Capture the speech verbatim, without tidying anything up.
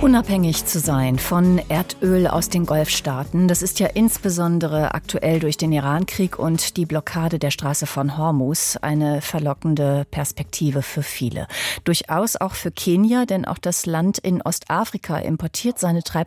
Unabhängig zu sein von Erdöl aus den Golfstaaten, das ist ja insbesondere aktuell durch den Irankrieg und die Blockade der Straße von Hormuz eine verlockende Perspektive für viele. Durchaus auch für Kenia, denn auch das Land in Ostafrika importiert seine Treibstoffstoffe